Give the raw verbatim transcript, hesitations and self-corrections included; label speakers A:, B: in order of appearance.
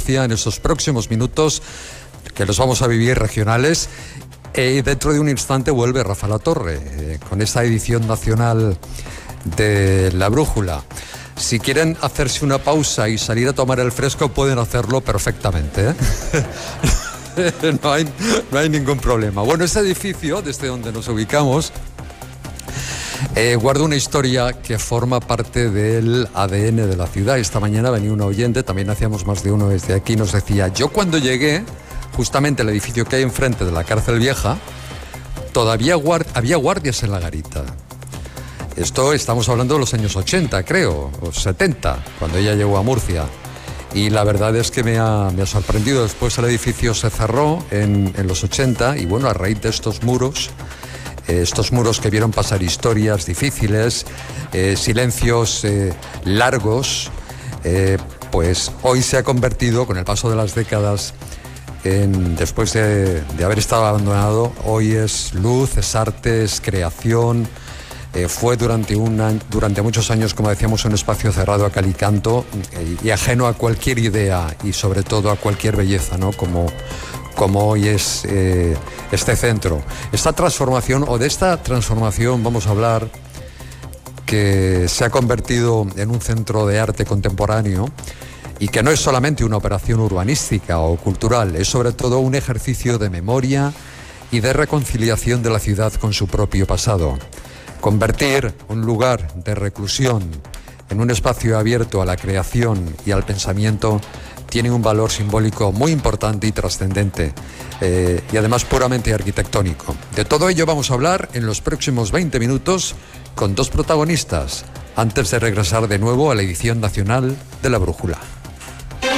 A: Murcia en estos próximos minutos que los vamos a vivir regionales. Y eh, dentro de un instante vuelve Rafa La Torre eh, con esta edición nacional de La Brújula. Si quieren hacerse una pausa y salir a tomar el fresco, pueden hacerlo perfectamente, ¿eh? no, hay, no hay ningún problema. Bueno, este edificio, desde donde nos ubicamos, eh, guarda una historia que forma parte del A D N de la ciudad. Esta mañana venía un oyente, también hacíamos más de uno desde aquí, nos decía: yo cuando llegué, justamente el edificio que hay enfrente de la cárcel vieja, todavía guard- había guardias en la garita. Esto estamos hablando de los años ochenta, creo, o setenta, cuando ella llegó a Murcia. Y la verdad es que me ha, me ha sorprendido. Después el edificio se cerró en, en los ochenta y bueno, a raíz de estos muros, eh, estos muros que vieron pasar historias difíciles, eh, silencios eh, largos, eh, pues hoy se ha convertido, con el paso de las décadas, en, después de, de haber estado abandonado, hoy es luz, es arte, es creación. Eh, fue durante, una, durante muchos años, como decíamos, un espacio cerrado a cal y canto eh, y ajeno a cualquier idea y sobre todo a cualquier belleza, ¿no? Como, como hoy es eh, este centro. Esta transformación, o de esta transformación vamos a hablar, que se ha convertido en un centro de arte contemporáneo y que no es solamente una operación urbanística o cultural, es sobre todo un ejercicio de memoria y de reconciliación de la ciudad con su propio pasado. Convertir un lugar de reclusión en un espacio abierto a la creación y al pensamiento tiene un valor simbólico muy importante y trascendente, eh, y además puramente arquitectónico. De todo ello vamos a hablar en los próximos veinte minutos con dos protagonistas, antes de regresar de nuevo a la edición nacional de La Brújula.